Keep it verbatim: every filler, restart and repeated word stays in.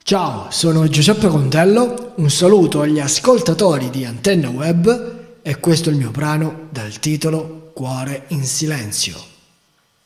Ciao, sono Giuseppe Contello, un saluto agli ascoltatori di Antenna Web e questo è il mio brano dal titolo Cuore in silenzio.